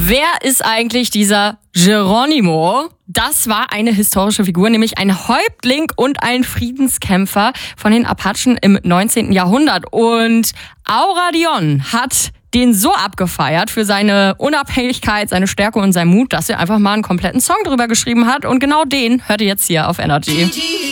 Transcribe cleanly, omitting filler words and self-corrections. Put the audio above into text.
Wer ist eigentlich dieser Geronimo? Das war eine historische Figur, nämlich ein Häuptling und ein Friedenskämpfer von den Apachen im 19. Jahrhundert. Und Aura Dion hat den so abgefeiert für seine Unabhängigkeit, seine Stärke und seinen Mut, dass er einfach mal einen kompletten Song drüber geschrieben hat. Und genau den hört ihr jetzt hier auf Energy.